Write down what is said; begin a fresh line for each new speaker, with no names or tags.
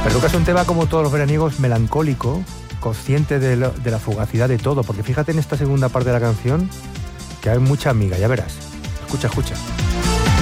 Pero es un tema como todos los veraniegos, melancólico, consciente de la fugacidad de todo, porque fíjate en esta segunda parte de la canción que hay mucha amiga, ya verás. Escucha, escucha.